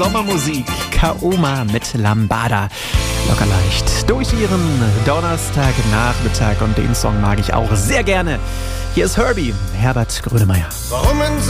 Sommermusik, Kaoma mit Lambada. Locker leicht durch Ihren Donnerstagnachmittag und den Song mag ich auch sehr gerne. Hier ist Herbie, Herbert Grönemeyer. Warum in